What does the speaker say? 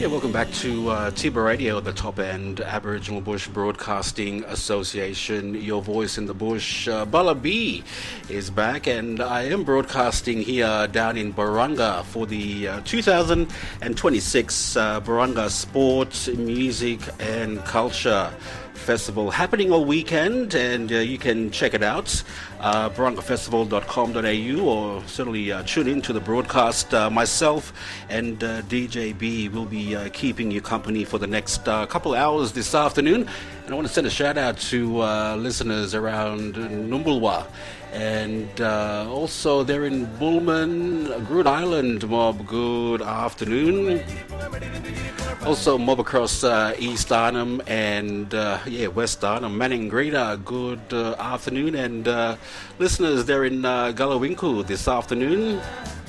Yeah, welcome back to Tiba Radio, the top end Aboriginal Bush Broadcasting Association. Your voice in the bush. Bala B is back, and I am broadcasting here down in Barunga for the 2026 Barunga Sport, Music and Culture Festival happening all weekend, and you can check it out, barungafestival.com.au, or certainly tune in to the broadcast. Myself and DJ B will be keeping you company for the next couple hours this afternoon. And I want to send a shout out to listeners around Numbulwa, and also they're in Bullman, Groote Island mob, good afternoon. Also mob across East Arnhem and West Arnhem, Maningrida, good afternoon. And listeners, they're in Gulawinku this afternoon.